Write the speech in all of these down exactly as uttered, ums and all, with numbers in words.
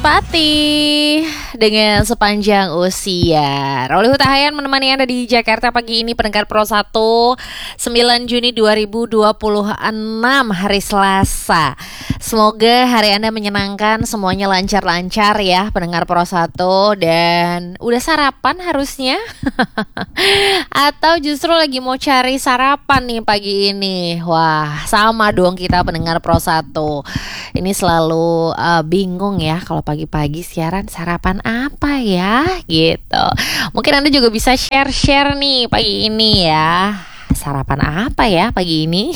Pati dengan sepanjang usia. Roli Hutahayan menemani Anda di Jakarta pagi ini, pendengar Pro satu, sembilan Juni dua ribu dua puluh enam, hari Selasa. Semoga hari Anda menyenangkan, semuanya lancar-lancar ya pendengar Pro satu. Dan udah sarapan harusnya atau justru lagi mau cari sarapan nih pagi ini. Wah, sama dong kita pendengar Pro satu. Ini selalu uh, bingung ya kalau pagi-pagi siaran sarapan apa ya gitu. Mungkin Anda juga bisa share-share nih pagi ini ya. Sarapan apa ya pagi ini?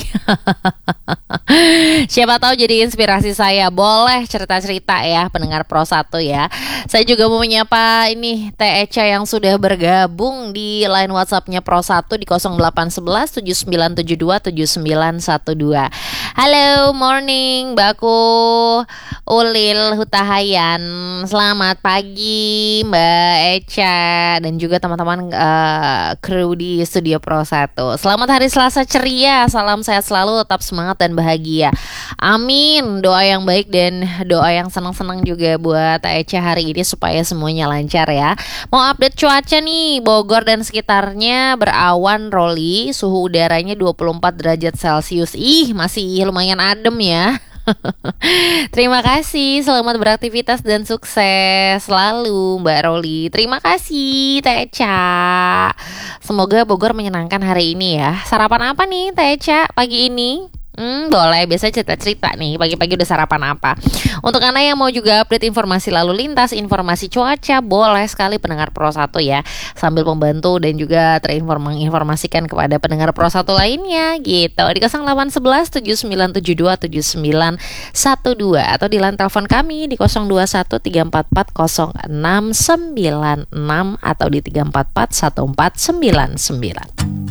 Siapa tahu jadi inspirasi saya. Boleh cerita-cerita ya pendengar Pro satu ya. Saya juga mau menyapa ini Teh Echa yang sudah bergabung di line WhatsApp-nya Pro satu di nol delapan satu satu tujuh sembilan tujuh dua tujuh sembilan satu dua. Halo, morning Mbakku Ulil Hutahayan. Selamat pagi Mbak Echa dan juga teman-teman uh, kru di studio Pro satu. Selamat hari Selasa ceria, salam sehat selalu, tetap semangat dan bahagia. Amin, doa yang baik dan doa yang senang-senang juga buat Echa hari ini supaya semuanya lancar ya. Mau update cuaca nih, Bogor dan sekitarnya berawan Roli, suhu udaranya dua puluh empat derajat Celcius. Ih, masih lumayan adem ya. Terima kasih, selamat beraktivitas dan sukses selalu Mbak Roli. Terima kasih Teh Echa. Semoga Bogor menyenangkan hari ini ya. Sarapan apa nih Teh Echa pagi ini? Hmm, boleh, biasa cerita-cerita nih pagi-pagi udah sarapan apa. Untuk Anda yang mau juga update informasi lalu lintas, informasi cuaca, boleh sekali pendengar Pro satu ya, sambil membantu dan juga terinformasikan kepada pendengar Pro satu lainnya gitu di nol delapan satu satu tujuh sembilan tujuh dua tujuh sembilan satu dua atau di line telepon kami di nol dua satu tiga empat empat nol enam sembilan enam atau di tiga empat empat satu empat sembilan sembilan.